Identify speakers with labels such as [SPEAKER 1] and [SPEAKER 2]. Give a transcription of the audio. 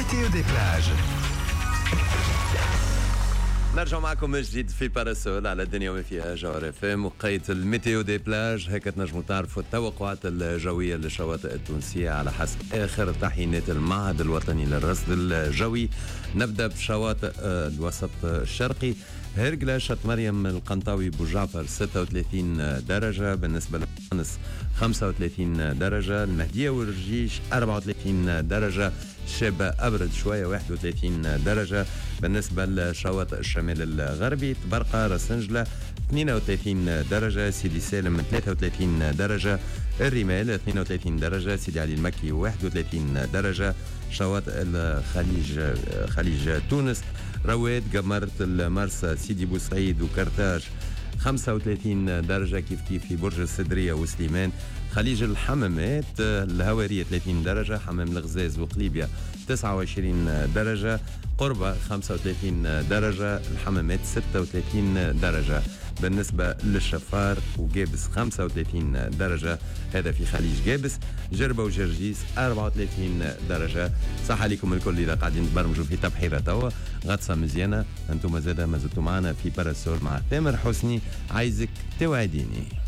[SPEAKER 1] الميتيو دي بلاج.
[SPEAKER 2] نرجع معكم من جديد في باراسول على الدنيا وما فيها جوهر اف ام وقيت الميتيو دي بلاج. هيك تنجموا تعرفوا التوقعات الجويه للشواطئ التونسيه على حسب اخر تحيينات المعهد الوطني للرصد الجوي. نبدا بشواطئ الوسط الشرقي. هرقلة شط مريم القنطاوي بوجعفر 36 درجة، بالنسبة لتونس 35 درجة، المهدية والرجيش 34 درجة، شابة أبرد شوية 31 درجة. بالنسبة لشواطئ الشمال الغربي تبرقة راسنجلة 32 درجة، سيدي سالم 33 درجة، الرمال 32 درجة، سيدي علي المكي 31 درجة، شواطئ الخليج خليج تونس رواد قمرت المرسى سيدي بوسعيد وكرتاج 35 درجة كيف في برج السدرية وسليمان. خليج الحمامات الهوارية 30 درجة، حمام الغزاز وقليبيا 29 درجة، قربة 35 درجة، الحمامات 36 درجة. بالنسبة للشفار وجابس 35 درجة، هذا في خليج جابس. جربة وجرجيس 34 درجة. صح عليكم الكل إذا قاعدين تبرمجوا في تبحيرة توا غطسة مزيانة. أنتم ما زلتوا معنا في باراسول مع تامر حسني. عايزك توعديني.